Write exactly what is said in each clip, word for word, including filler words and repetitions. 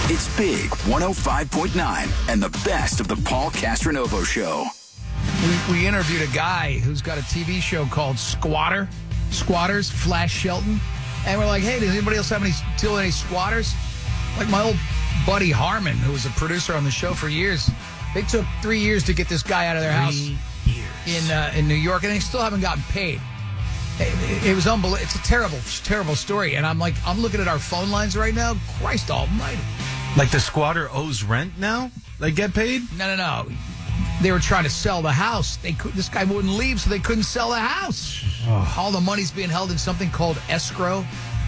It's Big one oh five point nine and the best of the Paul Castronovo Show. We, we interviewed a guy who's got a T V show called Squatter, Squatters, Flash Shelton. And we're like, hey, does anybody else have any deal with any squatters? Like my old buddy Harmon, who was a producer on the show for years. They took three years to get this guy out of their three house years. in uh, in New York, and they still haven't gotten paid. It, it, it was unbelievable. It's a terrible, terrible story. And I'm like, I'm looking at our phone lines right now. Christ almighty. Like the squatter owes rent now? They get paid? No, no, no. They were trying to sell the house. They could, this guy wouldn't leave, so they couldn't sell the house. Oh. All the money's being held in something called escrow,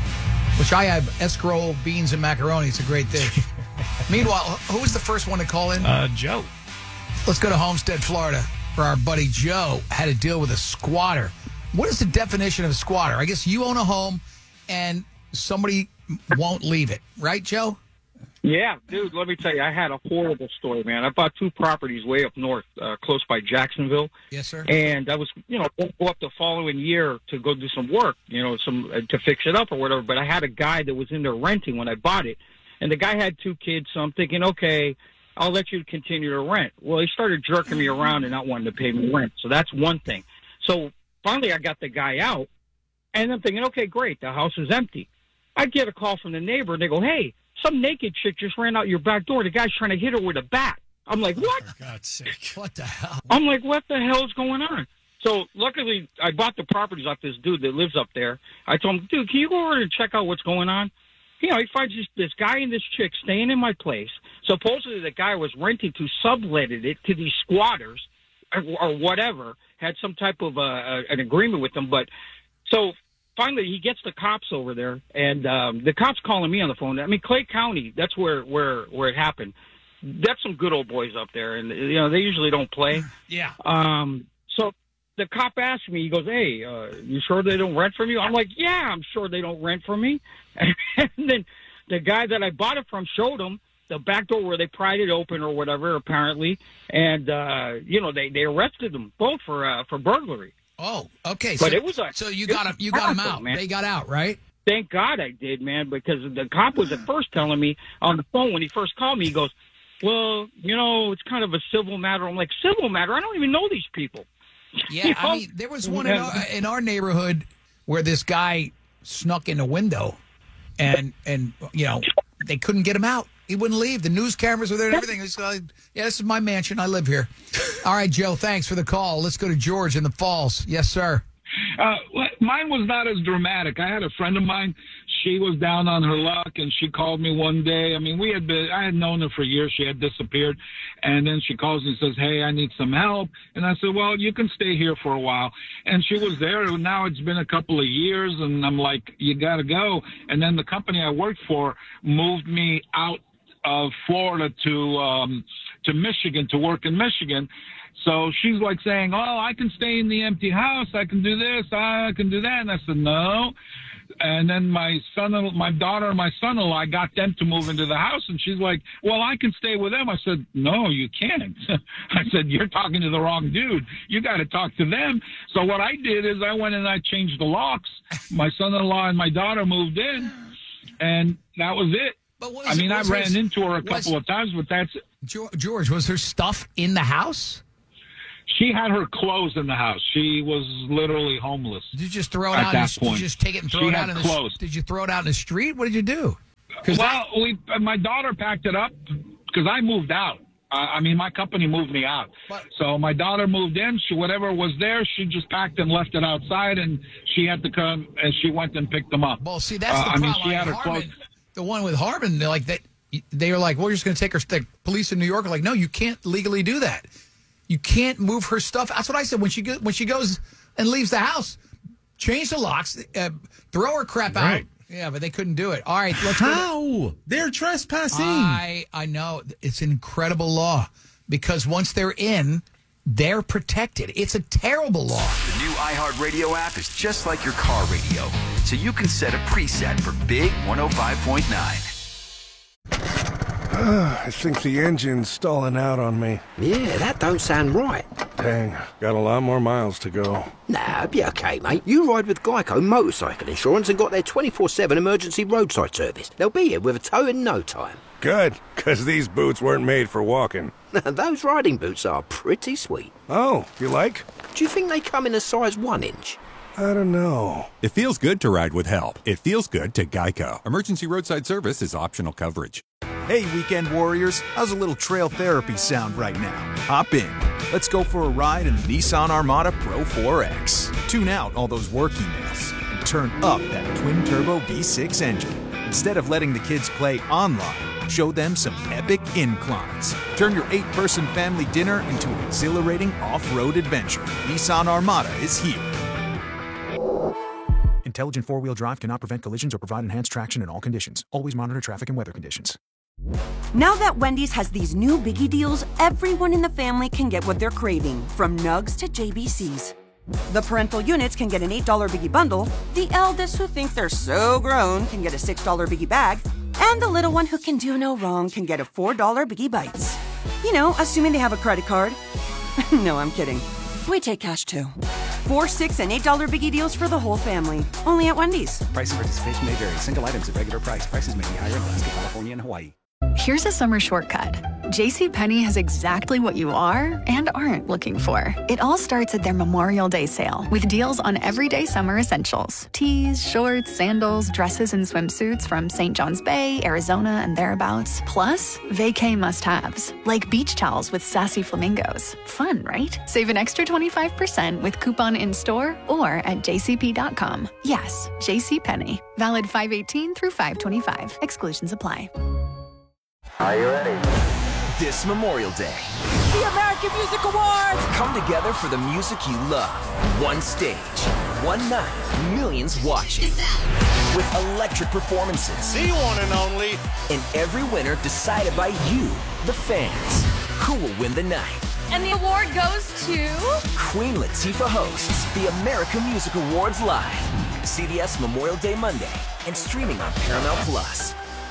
which I have escrow beans and macaroni. It's a great dish. Meanwhile, who was the first one to call in? Uh, Joe. Let's go to Homestead, Florida, where our buddy Joe had to deal with a squatter. What is the definition of a squatter? I guess you own a home and somebody won't leave it, right, Joe? Yeah, dude, let me tell you, I had a horrible story, man. I bought two properties way up north, uh, close by Jacksonville. Yes, sir. And I was, you know, go up the following year to go do some work, you know, some uh, to fix it up or whatever. But I had a guy that was in there renting when I bought it. And the guy had two kids, so I'm thinking, okay, I'll let you continue to rent. Well, he started jerking me around and not wanting to pay me rent. So that's one thing. So finally I got the guy out, and I'm thinking, okay, great, the house is empty. I get a call from the neighbor, and they go, hey, some naked chick just ran out your back door. The guy's trying to hit her with a bat. I'm like, what? For God's sake. What the hell? I'm like, what the hell's going on? So luckily, I bought the properties off this dude that lives up there. I told him, dude, can you go over and check out what's going on? You know, he finds this, this guy and this chick staying in my place. Supposedly the guy was renting to subletted it to these squatters or, or whatever, had some type of uh, an agreement with them. But so finally he gets the cops over there, and um, the cops calling me on the phone. I mean, Clay County, that's where, where, where it happened. That's some good old boys up there, and, you know, they usually don't play. Yeah. Um, so the cop asked me, he goes, hey, uh, you sure they don't rent from you? I'm like, yeah, I'm sure they don't rent from me. And then the guy that I bought it from showed him the back door where they pried it open or whatever, apparently. And, uh, you know, they, they arrested them both for uh, for burglary. Oh, okay. But so, it was a, so you got him. You got him out. Man. They got out, right? Thank God I did, man, because the cop was at first telling me on the phone when he first called me, he goes, well, you know, it's kind of a civil matter. I'm like, civil matter? I don't even know these people. Yeah, You know? I mean, there was one in our, in our neighborhood where this guy snuck in a window, and and you know they couldn't get him out. He wouldn't leave. The news cameras were there and everything. He's like, yeah, this is my mansion. I live here. All right, Joe, thanks for the call. Let's go to George in the Falls. Yes, sir. Uh, mine was not as dramatic. I had a friend of mine. She was down on her luck, and she called me one day. I mean, we had been, I had known her for years. She had disappeared, and then she calls me and says, hey, I need some help. And I said, well, you can stay here for a while. And she was there. And now it's been a couple of years, and I'm like, you got to go. And then the company I worked for moved me out of Florida to um, to Michigan to work in Michigan. So she's like saying, oh, I can stay in the empty house. I can do this. I can do that. And I said, no. And then my son, my daughter and my son-in-law, I got them to move into the house. And she's like, well, I can stay with them. I said, no, you can't. I said, you're talking to the wrong dude. You got to talk to them. So what I did is I went and I changed the locks. My son-in-law and my daughter moved in, and that was it. But was, I mean, I ran her, into her a was, couple of times, but that's it. George, was her stuff in the house? She had her clothes in the house. She was literally homeless. Did you just throw it at out? that Did point. you just take it and throw she it out had in clothes. the? Did you throw it out in the street? What did you do? Well, that, we, my daughter packed it up because I moved out. Uh, I mean, my company moved me out. But, so my daughter moved in. She whatever was there, she just packed and left it outside, and she had to come and she went and picked them up. Well, see, that's uh, the I problem. mean, she like had her Harmon, clothes. The one with Harmon, they're like that. They were like, "Well, you're just going to take her." The police in New York are like, "No, you can't legally do that. You can't move her stuff." That's what I said when she go, when she goes and leaves the house. Change the locks, uh, throw her crap Right. out. Yeah, but they couldn't do it. All right, let's How? go to, They're trespassing. I I know it's an incredible law because once they're in, they're protected. It's a terrible law. The new iHeartRadio app is just like your car radio, so you can set a preset for Big one oh five point nine. I think the engine's stalling out on me. Yeah, that don't sound right. Dang, got a lot more miles to go. Nah, be okay, mate. You ride with Geico Motorcycle Insurance and got their twenty-four seven emergency roadside service. They'll be here with a tow in no time. Good, because these boots weren't made for walking. Those riding boots are pretty sweet. Oh, you like? Do you think they come in a size one inch? I don't know. It feels good to ride with help. It feels good to Geico. Emergency roadside service is optional coverage. Hey, weekend warriors, how's a little trail therapy sound right now? Hop in. Let's go for a ride in the Nissan Armada Pro four X. Tune out all those work emails and turn up that twin-turbo V six engine. Instead of letting the kids play online, show them some epic inclines. Turn your eight-person family dinner into an exhilarating off-road adventure. Nissan Armada is here. Intelligent four-wheel drive cannot prevent collisions or provide enhanced traction in all conditions. Always monitor traffic and weather conditions. Now that Wendy's has these new biggie deals, everyone in the family can get what they're craving, from nugs to J B Cs. The parental units can get an eight dollar biggie bundle, the eldest who think they're so grown can get a six dollar biggie bag, and the little one who can do no wrong can get a four dollar biggie bites. You know, assuming they have a credit card. No, I'm kidding. We take cash too. Four, six, and eight dollar biggie deals for the whole family. Only at Wendy's. Price and participation may vary. Single items at regular price. Prices may be higher in Alaska, California, and Hawaii. Here's a summer shortcut. JCPenney has exactly what you are and aren't looking for. It all starts at their Memorial Day sale with deals on everyday summer essentials. Tees, shorts, sandals, dresses, and swimsuits from Saint John's Bay, Arizona, and thereabouts. Plus, vacay must-haves, like beach towels with sassy flamingos. Fun, right? Save an extra twenty-five percent with coupon in-store or at j c p dot com. Yes, JCPenney. Valid five eighteen through five twenty-five. Exclusions apply. Are you ready? This Memorial Day, the American Music Awards come together for the music you love. One stage, one night, millions watching. With electric performances. The one and only. And every winner decided by you, the fans. Who will win the night? And the award goes to... Queen Latifah hosts the American Music Awards live. C B S Memorial Day Monday and streaming on Paramount Plus.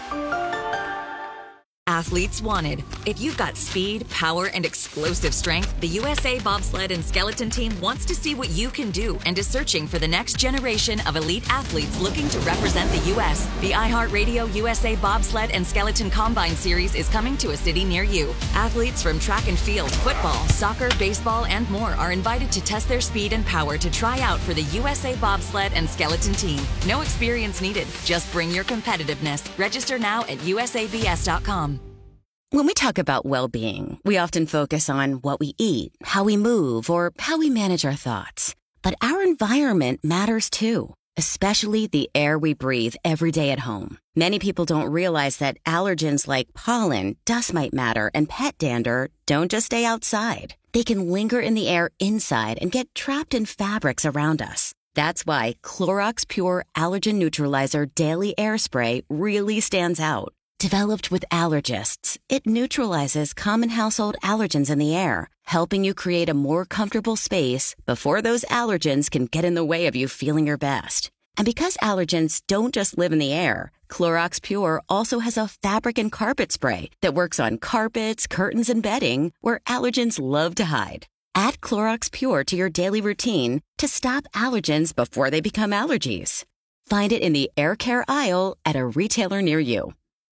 Athletes wanted. If you've got speed, power, and explosive strength, the U S A Bobsled and Skeleton Team wants to see what you can do and is searching for the next generation of elite athletes looking to represent the U S The iHeartRadio U S A Bobsled and Skeleton Combine Series is coming to a city near you. Athletes from track and field, football, soccer, baseball, and more are invited to test their speed and power to try out for the U S A Bobsled and Skeleton Team. No experience needed. Just bring your competitiveness. Register now at U S A B S dot com. When we talk about well-being, we often focus on what we eat, how we move, or how we manage our thoughts. But our environment matters too, especially the air we breathe every day at home. Many people don't realize that allergens like pollen, dust mite matter, and pet dander don't just stay outside. They can linger in the air inside and get trapped in fabrics around us. That's why Clorox Pure Allergen Neutralizer Daily Air Spray really stands out. Developed with allergists, it neutralizes common household allergens in the air, helping you create a more comfortable space before those allergens can get in the way of you feeling your best. And because allergens don't just live in the air, Clorox Pure also has a fabric and carpet spray that works on carpets, curtains, and bedding where allergens love to hide. Add Clorox Pure to your daily routine to stop allergens before they become allergies. Find it in the air care aisle at a retailer near you.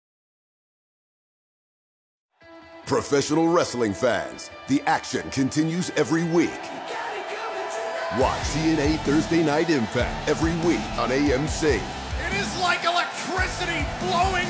Professional wrestling fans, the action continues every week. Watch T N A Thursday Night Impact every week on A M C. It is like electricity flowing